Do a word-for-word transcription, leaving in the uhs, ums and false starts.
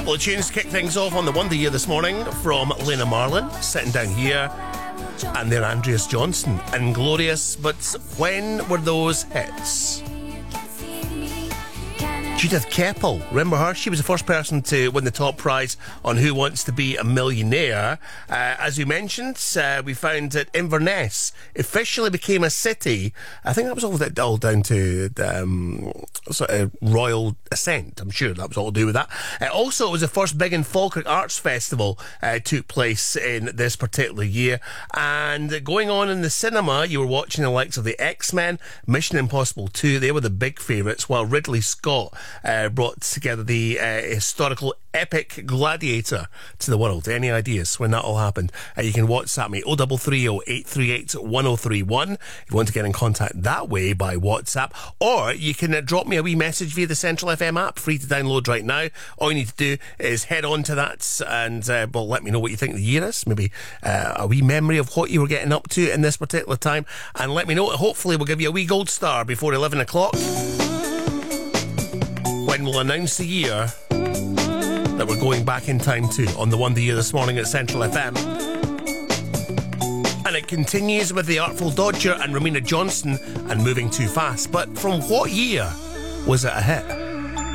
couple of tunes to kick things off on the Wonder Year this morning from Lena Marlin, sitting down here, and then Andreas Johnson, Inglorious. But when were those hits? Judith Keppel, remember her? She was the first person to win the top prize on Who Wants to Be a Millionaire. Uh, as we mentioned, uh, we found that Inverness officially became a city. I think that was all, that, all down to um, sort of royal assent. I'm sure that was all to do with that. Uh, also, it was the first big and Falkirk Arts Festival uh, took place in this particular year. And going on in the cinema, you were watching the likes of the X-Men, Mission Impossible two. They were the big favourites, while Ridley Scott Uh, brought together the uh, historical epic Gladiator to the world. Any ideas when that all happened? Uh, you can WhatsApp me, oh three three oh, eight three eight, one oh three one if you want to get in contact that way by WhatsApp, or you can uh, drop me a wee message via the Central F M app, free to download right now. All you need to do is head on to that and uh, well, let me know what you think the year is, maybe uh, a wee memory of what you were getting up to in this particular time, and let me know. Hopefully we'll give you a wee gold star before eleven o'clock, when we'll announce the year that we're going back in time to on the Wonder Year this morning at Central F M. And it continues with the Artful Dodger and Romina Johnson and Moving Too Fast. But from what year was it a hit?